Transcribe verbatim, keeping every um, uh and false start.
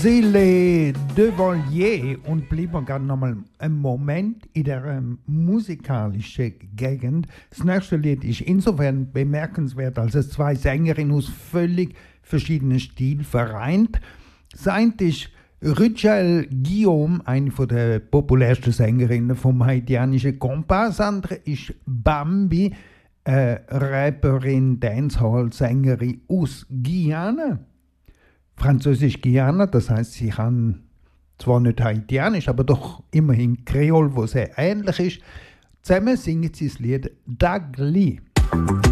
Zile Devolier und bleiben gerade nochmal einen Moment in der ähm, musikalischen Gegend. Das nächste Lied ist insofern bemerkenswert, als es zwei Sängerinnen aus völlig verschiedenen Stilen vereint. Das eine ist Rachel Guillaume, eine der populärsten Sängerinnen vom haitianischen Kompass. Das andere ist Bambi, eine Rapperin, Dancehall-Sängerin aus Guyana. Französisch-Guyana, das heißt, sie kann zwar nicht haitianisch, aber doch immerhin Kreol, wo sehr ähnlich ist. Zusammen singen sie das Lied Dagli.